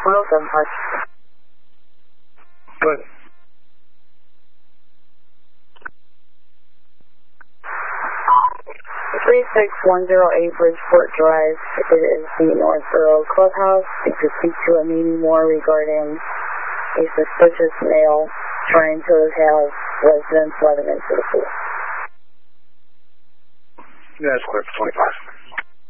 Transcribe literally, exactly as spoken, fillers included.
one oh seven Park. Good. three six one zero eight Bridgeport Drive. It is the Northborough Clubhouse. If you speak to a meeting more regarding a suspicious male trying to have residents let him into the pool. Yeah, that's clear for twenty-five.